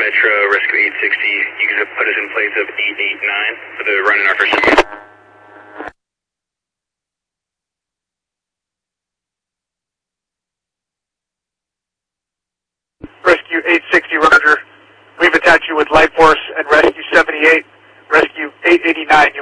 Metro, Rescue 860. You can put us in place of 889 for the run in our first shift. Rescue 860, roger. We've attached you with Life Force and Rescue 78, Rescue 889.